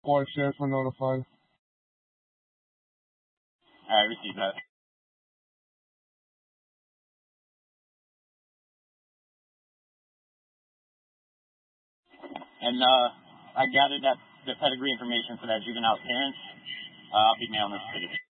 squad sheriff were notified. I received that. And I gathered that the pedigree information for that juvenile's parents. I'll be mailing this to you.